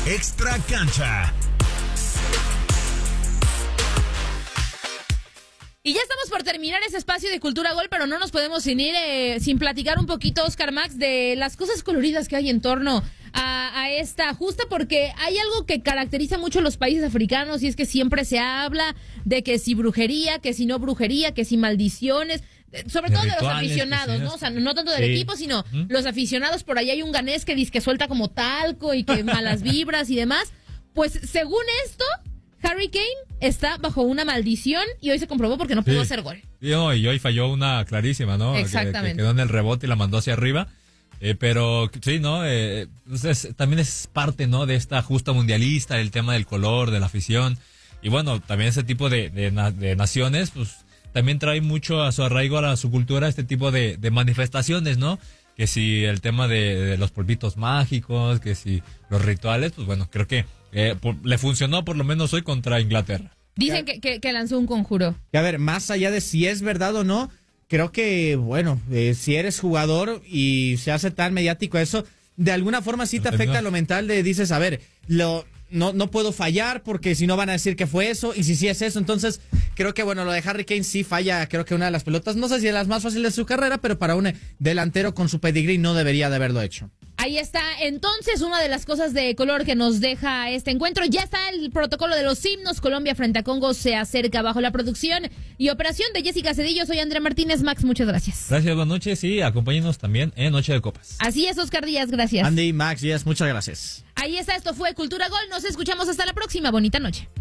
Extra Cancha. Y ya estamos por terminar ese espacio de Cultura Gol, pero no nos podemos ir sin platicar un poquito, Oscar Max, de las cosas coloridas que hay en torno a esta justa, porque hay algo que caracteriza mucho a los países africanos y es que siempre se habla de que si brujería, que si no brujería, que si maldiciones, sobre todo de los aficionados, ¿no? O sea, no tanto del equipo, sino los aficionados. Por ahí hay un ganés que dice que suelta como talco y que malas vibras y demás. Pues según esto, Harry Kane está bajo una maldición y hoy se comprobó porque no pudo hacer gol. Y hoy falló una clarísima, ¿no? Exactamente. Que quedó en el rebote y la mandó hacia arriba. Pero sí, ¿no? Entonces, también es parte, ¿no? De esta justa mundialista, el tema del color, de la afición. Y bueno, también ese tipo de naciones, pues también trae mucho a su arraigo, a su cultura, este tipo de manifestaciones, ¿no? Que si el tema de los polvitos mágicos, que si los rituales, pues bueno, creo que le funcionó por lo menos hoy contra Inglaterra. Dicen que lanzó un conjuro. Y a ver, más allá de si es verdad o no, creo que, bueno, si eres jugador y se hace tan mediático eso, de alguna forma sí te afecta lo mental de, dices, a ver, no puedo fallar porque si no van a decir que fue eso, y si sí es eso, entonces creo que, bueno, lo de Harry Kane sí falla, creo que una de las pelotas, no sé si es las más fáciles de su carrera, pero para un delantero con su pedigrí no debería de haberlo hecho. Ahí está, entonces, una de las cosas de color que nos deja este encuentro. Ya está el protocolo de los himnos. Colombia frente a Congo se acerca bajo la producción y operación de Jessica Cedillo. Soy Andrea Martínez. Max, muchas gracias. Gracias, buenas noches y acompáñenos también en Noche de Copas. Así es, Oscar Díaz, gracias. Andy, Max, Díaz, muchas gracias. Ahí está, esto fue Cultura Gol. Nos escuchamos hasta la próxima. Bonita noche.